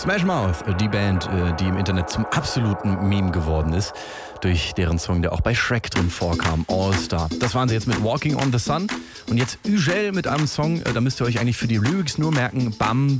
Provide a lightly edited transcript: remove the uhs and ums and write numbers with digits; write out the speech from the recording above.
Smash Mouth, die Band, die im Internet zum absoluten Meme geworden ist, durch deren Song, der auch bei Shrek drin vorkam, All Star. Das waren sie jetzt mit Walking on the Sun und jetzt Ugel mit einem Song, da müsst ihr euch eigentlich für die Lyrics nur merken, Bam